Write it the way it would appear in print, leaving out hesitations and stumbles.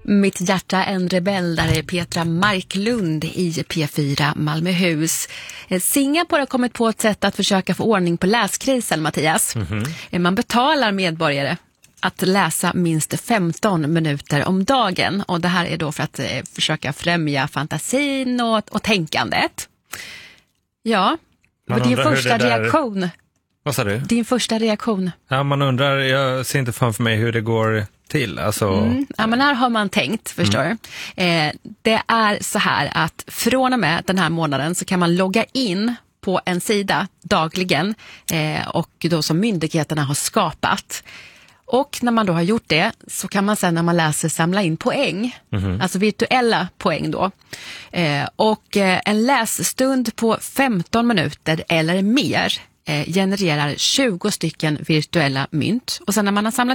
Mitt hjärta en rebell, där är Petra Marklund i P4 Malmöhus. Singapore har kommit på ett sätt att försöka få ordning på läskrisen, Mattias. Man betalar medborgare att läsa minst 15 minuter om dagen. Och det här är då för att försöka främja fantasin och tänkandet. Ja, och din första reaktion. Vad sa du? Din första reaktion. Ja, man undrar, jag ser inte framför mig hur det går till. Alltså... Ja, men här har man tänkt, förstår du. Det är så här att från och med den här månaden så kan man logga in på en sida dagligen och då som myndigheterna har skapat. Och när man då har gjort det så kan man sen när man läser samla in poäng, alltså virtuella poäng då. Och en lässtund på 15 minuter eller mer genererar 20 stycken virtuella mynt. Och sen när man har samlat